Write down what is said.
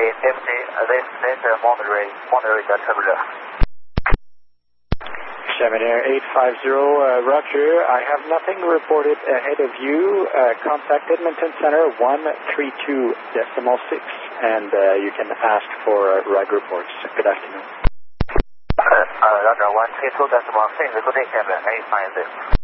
Monterey Delta Blue. 7 Air 850, Roger. I have nothing reported ahead of you. Contact Edmonton Center 132.6, and you can ask for ride reports. Good afternoon. Roger, 132.6, good day, Kevin, 850.